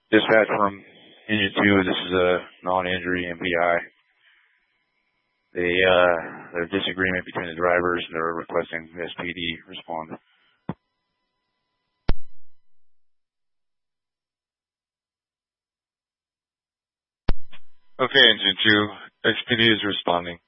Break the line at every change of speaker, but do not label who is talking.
Dispatch from Engine 2, this is a non-injury MPI. There's disagreement between the drivers, and they're requesting the SPD respond.
Okay, Engine 2, SPD is responding.